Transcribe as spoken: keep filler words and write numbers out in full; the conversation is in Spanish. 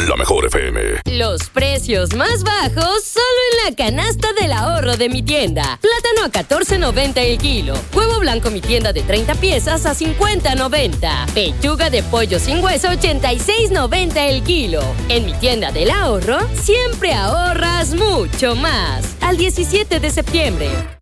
La Mejor F M. Los precios más bajos solo en la canasta del ahorro de mi tienda. Plátano a catorce noventa el kilo. Huevo blanco mi tienda de treinta piezas a cincuenta noventa. Pechuga de pollo sin hueso ochenta y seis noventa el kilo. En mi tienda del ahorro siempre ahorras mucho más. Al diecisiete de septiembre.